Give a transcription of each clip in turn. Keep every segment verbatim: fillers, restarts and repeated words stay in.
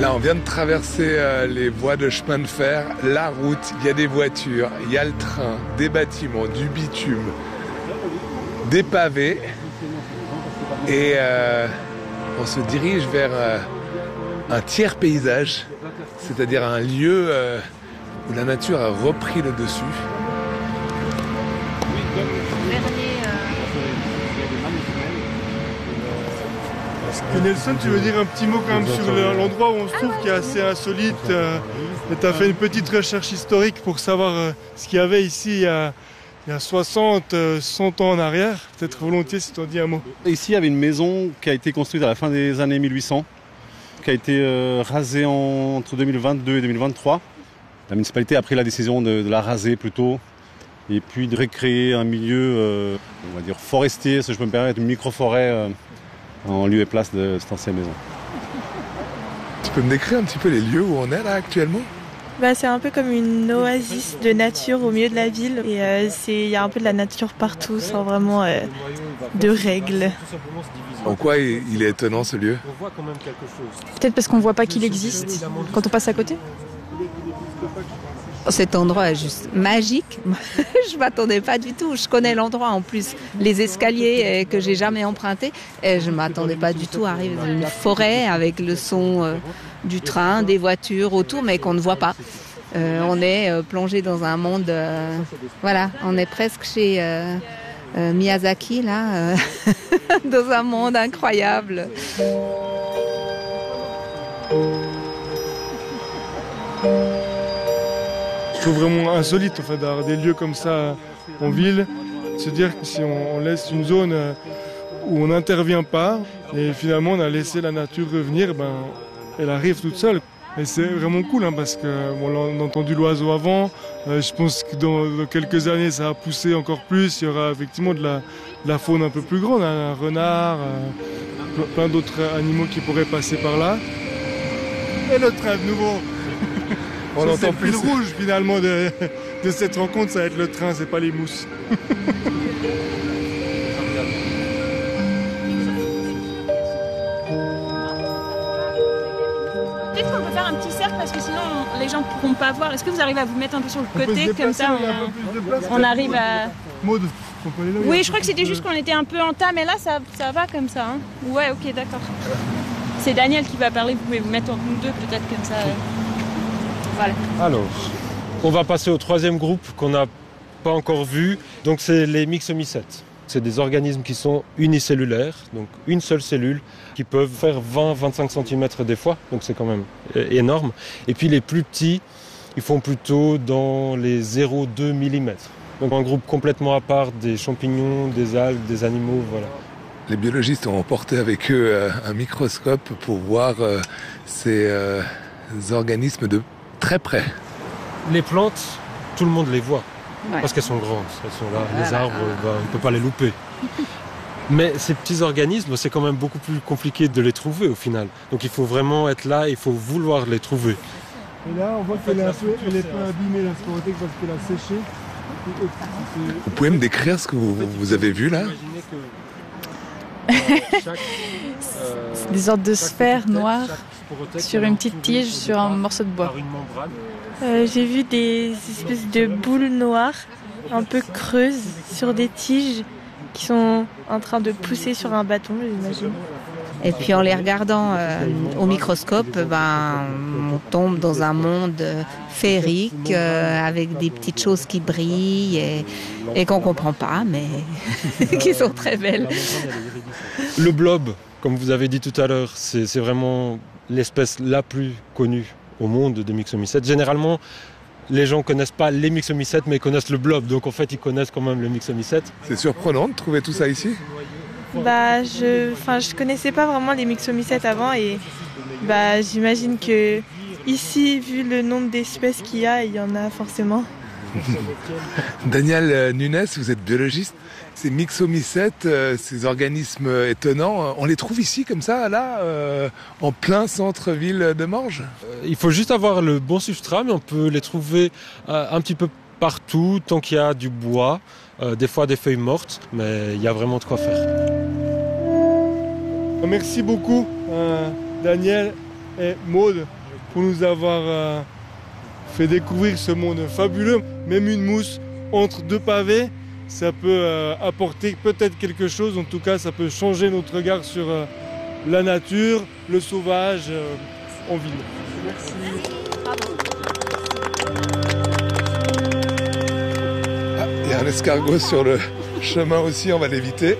Là, on vient de traverser euh, les voies de chemin de fer, la route, il y a des voitures, il y a le train, des bâtiments, du bitume, des pavés. Et euh, on se dirige vers euh, un tiers paysage, c'est-à-dire un lieu euh, où la nature a repris le dessus. Que Nelson, tu veux dire un petit mot quand même sur l'endroit où on se trouve qui est assez insolite. Euh, tu as fait une petite recherche historique pour savoir euh, ce qu'il y avait ici il y a, il y a soixante, cent ans en arrière. Peut-être volontiers si tu en dis un mot. Ici, il y avait une maison qui a été construite à la fin des années mille huit cents, qui a été euh, rasée en, entre deux mille vingt-deux et deux mille vingt-trois. La municipalité a pris la décision de, de la raser plutôt et puis de recréer un milieu, euh, on va dire forestier, si je peux me permettre, une micro-forêt euh, en lieu et place de cette ancienne maison. Tu peux me décrire un petit peu les lieux où on est là actuellement ? Bah, c'est un peu comme une oasis de nature au milieu de la ville. Et euh, il y a un peu de la nature partout, sans vraiment euh, de règles. En quoi il est étonnant ce lieu ? Peut-être parce qu'on ne voit pas qu'il existe quand on passe à côté. Cet endroit est juste magique. Je ne m'attendais pas du tout. Je connais l'endroit en plus, les escaliers que j'ai jamais empruntés. Et je ne m'attendais pas du tout à arriver dans une forêt avec le son euh, du train, des voitures autour, mais qu'on ne voit pas. Euh, on est euh, plongé dans un monde. Euh, voilà, on est presque chez euh, euh, Miyazaki là, euh, dans un monde incroyable. Je trouve vraiment insolite en fait, d'avoir des lieux comme ça en ville, se dire que si on, on laisse une zone où on n'intervient pas et finalement on a laissé la nature revenir, ben, elle arrive toute seule. Et c'est vraiment cool hein, parce que bon, on a entendu l'oiseau avant, euh, je pense que dans, dans quelques années ça va pousser encore plus, il y aura effectivement de la, de la faune un peu plus grande, hein, un renard, euh, plein d'autres animaux qui pourraient passer par là. Et le train de nouveau. On entend le fil rouge finalement de, de cette rencontre, ça va être le train, c'est pas les mousses. Peut-être qu'on peut faire un petit cercle parce que sinon les gens ne pourront pas voir. Est-ce que vous arrivez à vous mettre un peu sur le côté comme ça on, on arrive à... Maud, on peut aller là. Oui, je crois que c'était juste qu'on était un peu en tas, mais là ça, ça va comme ça. Hein. Ouais, ok, d'accord. C'est Daniel qui va parler, vous pouvez vous mettre entre nous deux peut-être comme ça. Voilà. Alors, on va passer au troisième groupe qu'on n'a pas encore vu. Donc c'est les myxomycètes. C'est des organismes qui sont unicellulaires, donc une seule cellule, qui peuvent faire vingt à vingt-cinq centimètres des fois, donc c'est quand même énorme. Et puis les plus petits, ils font plutôt dans les zéro virgule deux millimètres. Donc un groupe complètement à part des champignons, des algues, des animaux, voilà. Les biologistes ont emporté avec eux un microscope pour voir ces organismes de très près. Les plantes, tout le monde les voit, Ouais. parce qu'elles sont grandes, elles sont là. Voilà. Les arbres, bah, on ne peut pas les louper. Mais ces petits organismes, c'est quand même beaucoup plus compliqué de les trouver au final. Donc il faut vraiment être là, il faut vouloir les trouver. Et là, on voit qu'elle est un peu, elle est pas abîmée la scorothèque parce qu'elle a séché. Vous pouvez me décrire ce que vous, vous avez vu là ? C'est des sortes de sphères noires sur une petite tige, sur un morceau de bois. Euh, j'ai vu des espèces de boules noires, un peu creuses, sur des tiges qui sont en train de pousser sur un bâton, j'imagine. Et puis en les regardant euh, au microscope, ben, on tombe dans un monde féerique euh, avec des petites choses qui brillent et, et qu'on ne comprend pas, mais qui sont très belles. Le blob, comme vous avez dit tout à l'heure, c'est, c'est vraiment l'espèce la plus connue au monde des myxomycètes. Généralement, les gens ne connaissent pas les myxomycètes, mais ils connaissent le blob. Donc en fait, ils connaissent quand même le myxomycète. C'est surprenant de trouver tout ça ici ? Bah, je, enfin, je connaissais pas vraiment les myxomycètes avant et bah, j'imagine que ici, vu le nombre d'espèces qu'il y a, il y en a forcément. Daniel Nunes, vous êtes biologiste. Ces myxomycètes, euh, ces organismes étonnants, on les trouve ici comme ça, là, euh, en plein centre-ville de Morges ? Euh, il faut juste avoir le bon substrat, mais on peut les trouver euh, un petit peu partout, tant qu'il y a du bois, euh, des fois des feuilles mortes, mais il y a vraiment de quoi faire. Merci beaucoup, euh, Daniel et Maud pour nous avoir euh, fait découvrir ce monde fabuleux. Même une mousse entre deux pavés, ça peut euh, apporter peut-être quelque chose. En tout cas, ça peut changer notre regard sur euh, la nature, le sauvage euh, en ville. Merci. Ah, il y a un escargot sur le chemin aussi, on va l'éviter.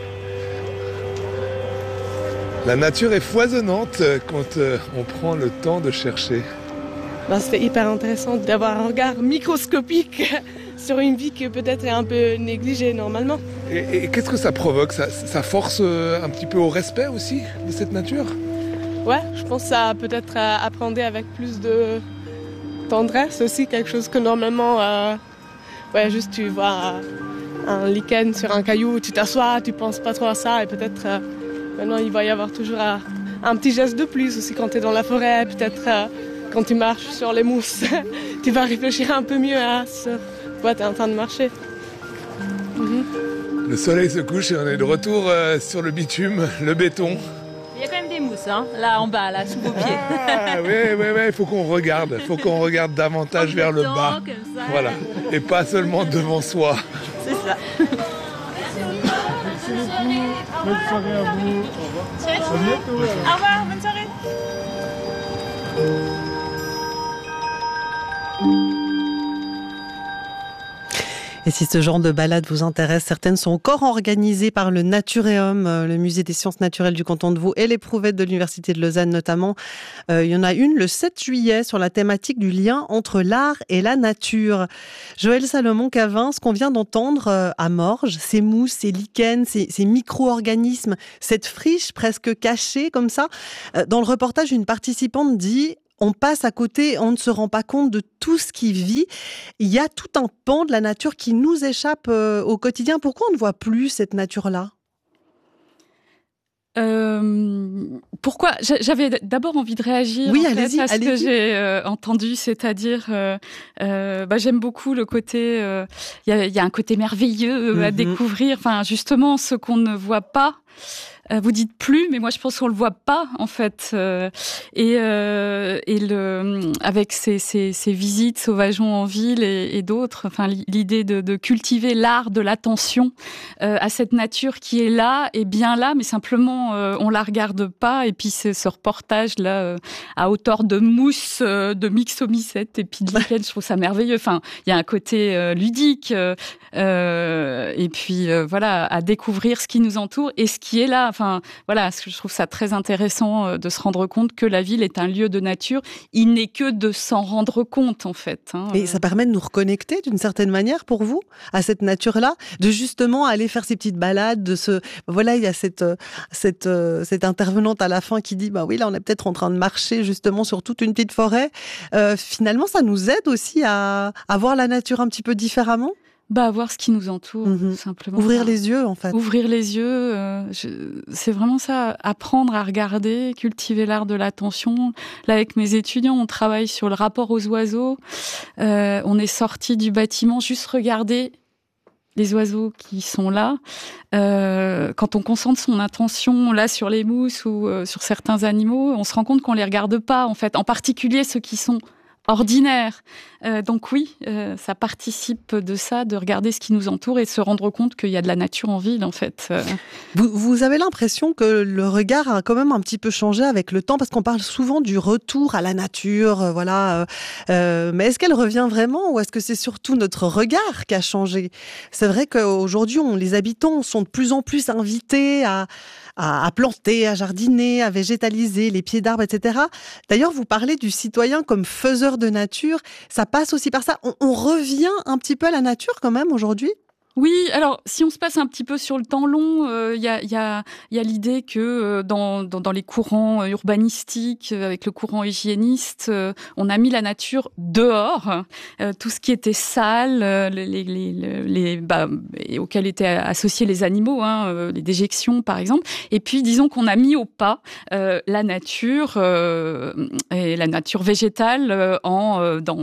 La nature est foisonnante quand euh, on prend le temps de chercher. Ben, c'était hyper intéressant d'avoir un regard microscopique sur une vie qui peut-être est un peu négligée normalement. Et, et qu'est-ce que ça provoque ? ça, ça force euh, un petit peu au respect aussi de cette nature ? Ouais, je pense que ça peut-être euh, appréhender avec plus de tendresse aussi, quelque chose que normalement, euh, ouais, juste tu vois euh, un lichen sur un caillou, tu t'assois, tu penses pas trop à ça et peut-être euh, maintenant il va y avoir toujours euh, un petit geste de plus aussi quand tu es dans la forêt, peut-être euh, quand tu marches sur les mousses, tu vas réfléchir un peu mieux à ce quoi tu es en train de marcher. Mm-hmm. Le soleil se couche et on est de retour euh, sur le bitume, le béton. Il y a quand même des mousses, hein, là en bas, là, sous vos pieds. Ah, oui, oui, oui, il faut qu'on regarde. Il faut qu'on regarde davantage vers le bas. Comme ça. Voilà. Et pas seulement devant soi. C'est ça. Merci beaucoup. Bonne soirée à vous. Au revoir. À bientôt. Au revoir, bonne soirée. Et si ce genre de balade vous intéresse, certaines sont encore organisées par le Naturéum, le musée des sciences naturelles du canton de Vaud et l'Éprouvette de l'Université de Lausanne notamment. Euh, il y en a une le sept juillet sur la thématique du lien entre l'art et la nature. Joël Salomon-Cavin, ce qu'on vient d'entendre euh, à Morges, ces mousses, ces lichens, ces, ces micro-organismes, cette friche presque cachée comme ça. Euh, dans le reportage, une participante dit... On passe à côté, on ne se rend pas compte de tout ce qui vit. Il y a tout un pan de la nature qui nous échappe euh, au quotidien. Pourquoi on ne voit plus cette nature-là ? Euh, pourquoi ? J'avais d'abord envie de réagir oui, en allez-y, fait, à ce allez-y. que j'ai euh, entendu, c'est-à-dire, euh, euh, bah, j'aime beaucoup le côté, il euh, y, a, y a un côté merveilleux mm-hmm. à découvrir, enfin justement ce qu'on ne voit pas. Vous dites plus, mais moi je pense qu'on le voit pas en fait. Euh, et euh, et le avec ces, ces, ces visites sauvageons en ville et, et d'autres, enfin l'idée de, de cultiver l'art de l'attention euh, à cette nature qui est là et bien là, mais simplement euh, on la regarde pas. Et puis ce, ce reportage là euh, à hauteur de mousse, euh, de myxomycètes et puis de lichen, je trouve ça merveilleux. Enfin, il y a un côté euh, ludique euh, euh, et puis euh, voilà à découvrir ce qui nous entoure et ce qui est là. Enfin, Enfin, voilà, je trouve ça très intéressant de se rendre compte que la ville est un lieu de nature. Il n'est que de s'en rendre compte, en fait. Hein. Et ça permet de nous reconnecter, d'une certaine manière, pour vous, à cette nature-là, de justement aller faire ces petites balades, de se... Voilà, il y a cette, cette, cette intervenante à la fin qui dit, bah oui, là, on est peut-être en train de marcher, justement, sur toute une petite forêt. Euh, finalement, ça nous aide aussi à, à voir la nature un petit peu différemment. Bah, voir ce qui nous entoure, mmh. simplement. Ouvrir les yeux, en fait. Ouvrir les yeux, euh, je, c'est vraiment ça, apprendre à regarder, cultiver l'art de l'attention. Là, avec mes étudiants, on travaille sur le rapport aux oiseaux. Euh, on est sorti du bâtiment, juste regarder les oiseaux qui sont là. Euh, quand on concentre son attention là sur les mousses ou euh, sur certains animaux, on se rend compte qu'on les regarde pas, en fait. En particulier ceux qui sont ordinaire. Euh, donc oui, euh, ça participe de ça, de regarder ce qui nous entoure et de se rendre compte qu'il y a de la nature en ville, en fait. Euh. Vous, vous avez l'impression que le regard a quand même un petit peu changé avec le temps, parce qu'on parle souvent du retour à la nature, euh, voilà. Euh, mais est-ce qu'elle revient vraiment, ou est-ce que c'est surtout notre regard qui a changé ? C'est vrai qu'aujourd'hui, on, les habitants sont de plus en plus invités à À, à planter, à jardiner, à végétaliser, les pieds d'arbres, et cetera. D'ailleurs, vous parlez du citoyen comme faiseur de nature. Ça passe aussi par ça. On, on revient un petit peu à la nature quand même aujourd'hui ? Oui, alors si on se passe un petit peu sur le temps long, il euh, y a, y a, y a l'idée que euh, dans, dans, dans les courants urbanistiques, euh, avec le courant hygiéniste, euh, on a mis la nature dehors, euh, tout ce qui était sale, euh, les, les, les, les, bah, et auxquels étaient associés les animaux, hein, euh, les déjections par exemple. Et puis disons qu'on a mis au pas euh, la nature euh, et la nature végétale euh, en euh, dans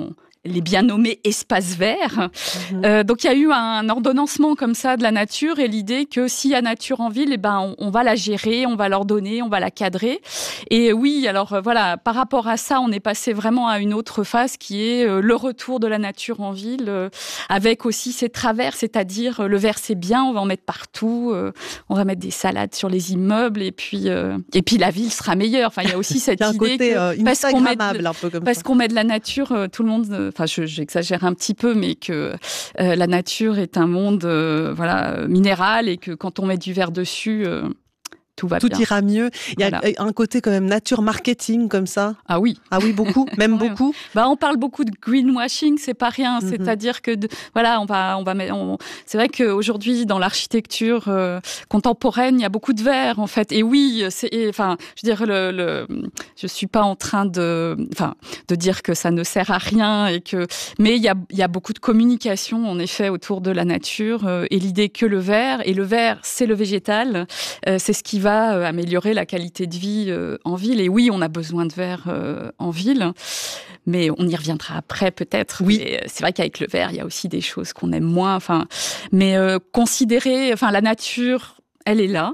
les bien nommés espaces verts. Mmh. Euh, donc, il y a eu un ordonnancement comme ça de la nature et l'idée que s'il y a nature en ville, eh ben, on, on va la gérer, on va l'ordonner, on va la cadrer. Et oui, alors euh, voilà, par rapport à ça, on est passé vraiment à une autre phase qui est euh, le retour de la nature en ville, euh, avec aussi ses travers, c'est-à-dire euh, le vert c'est bien, on va en mettre partout, euh, on va mettre des salades sur les immeubles et puis euh, et puis la ville sera meilleure. Enfin, il y a aussi cette il y a un idée côté, que euh, parce qu'on met de, un peu comme parce ça. qu'on met de la nature, euh, tout le monde, enfin euh, j'exagère un petit peu, mais que euh, la nature est un monde euh, voilà minéral et que quand on met du vert dessus, euh, tout va tout bien. Tout ira mieux. Il y a voilà. un côté quand même nature marketing comme ça. Ah oui. Ah oui, beaucoup, même ouais. beaucoup. Bah on parle beaucoup de greenwashing, c'est pas rien. Mm-hmm. C'est-à-dire que de, voilà, on va, on va, on, c'est vrai qu'aujourd'hui dans l'architecture euh, contemporaine, il y a beaucoup de vert en fait. Et oui, c'est, enfin, je veux dire le, le, je suis pas en train de, enfin, de dire que ça ne sert à rien et que, mais il y a, il y a beaucoup de communication en effet autour de la nature euh, et l'idée que le vert et le vert, c'est le végétal, euh, c'est ce qui va améliorer la qualité de vie euh, en ville. Et oui, on a besoin de verre euh, en ville, mais on y reviendra après peut-être. Oui. Et c'est vrai qu'avec le verre, il y a aussi des choses qu'on aime moins. Enfin, mais euh, considérer, enfin, la nature, elle est là.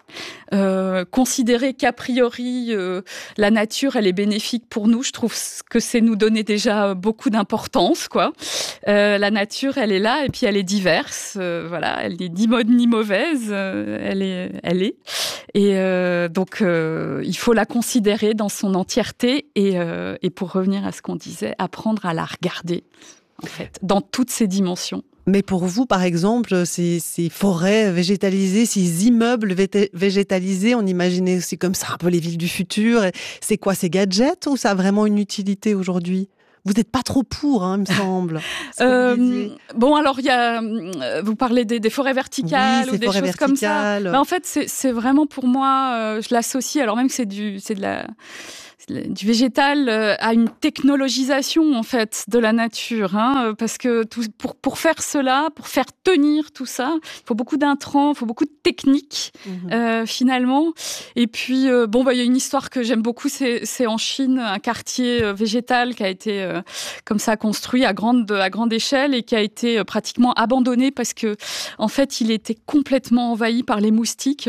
Euh, considérer qu'a priori euh, la nature elle est bénéfique pour nous, je trouve que c'est nous donner déjà beaucoup d'importance quoi. Euh, la nature elle est là et puis elle est diverse, euh, voilà, elle n'est ni bonne ni mauvaise, euh, elle est, elle est et euh, donc euh, il faut la considérer dans son entièreté et, euh, et pour revenir à ce qu'on disait, apprendre à la regarder en fait dans toutes ses dimensions. Mais pour vous, par exemple, ces, ces forêts végétalisées, ces immeubles végétalisés, on imaginait aussi comme ça un peu les villes du futur. C'est quoi, ces gadgets ou ça a vraiment une utilité aujourd'hui ? Vous n'êtes pas trop pour, hein, il me semble. Euh, bon, alors, il y a, vous parlez des, des forêts verticales oui, ou des choses verticales. comme ça. Ben, en fait, c'est, c'est vraiment pour moi, euh, je l'associe, alors même que c'est, du, c'est de la... du végétal à une technologisation en fait de la nature, hein, parce que tout, pour pour faire cela, pour faire tenir tout ça, il faut beaucoup d'intrants, il faut beaucoup de techniques mmh. euh, finalement. Et puis euh, bon bah il y a une histoire que j'aime beaucoup, c'est c'est en Chine un quartier euh, végétal qui a été euh, comme ça construit à grande à grande échelle et qui a été euh, pratiquement abandonné parce que en fait il était complètement envahi par les moustiques,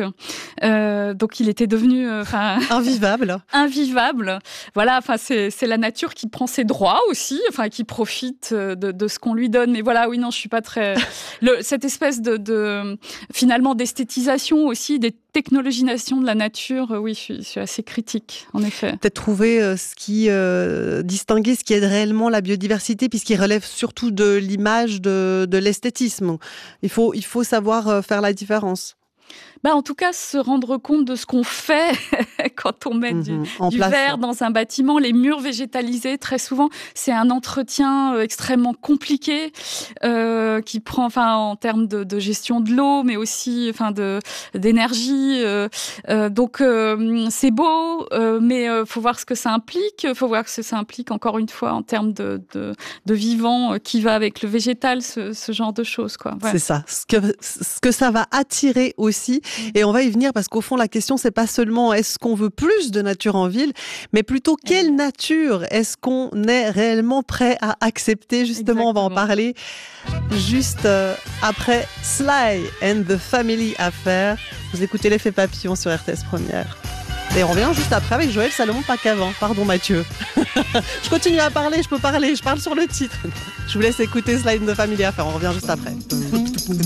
euh, donc il était devenu enfin euh, invivable. invivable. Voilà, enfin c'est c'est la nature qui prend ses droits aussi, enfin qui profite de, de ce qu'on lui donne. Mais voilà, oui non, je suis pas très le, cette espèce de, de finalement d'esthétisation aussi, des technologisation de la nature. Oui, je suis, je suis assez critique, en effet. Peut-être trouver euh, ce qui euh, distinguer ce qui aide réellement la biodiversité, puisqu'il relève surtout de l'image, de de l'esthétisme. Il faut il faut savoir euh, faire la différence. Bah, en tout cas, se rendre compte de ce qu'on fait quand on met mmh, du, du verre dans un bâtiment. Les murs végétalisés, très souvent, c'est un entretien extrêmement compliqué euh, qui prend, enfin, en termes de, de gestion de l'eau, mais aussi, enfin, de d'énergie. Euh, euh, donc, euh, c'est beau, euh, mais euh, faut voir ce que ça implique. Faut voir ce que ça implique encore une fois en termes de de, de vivant euh, qui va avec le végétal, ce, ce genre de choses, quoi. Ouais. C'est ça. Ce que ce que ça va attirer aussi. Et on va y venir parce qu'au fond, la question, c'est pas seulement est-ce qu'on veut plus de nature en ville, mais plutôt quelle nature est-ce qu'on est réellement prêt à accepter. Justement, exactement. On va en parler juste euh, après Sly and the Family Affair. Vous écoutez l'effet papillon sur R T S Première. Et on revient juste après avec Joël Salomon, pas qu'avant. Pardon Mathieu. Je continue à parler, je peux parler, je parle sur le titre. Je vous laisse écouter Sly and the Family Affair, on revient juste après.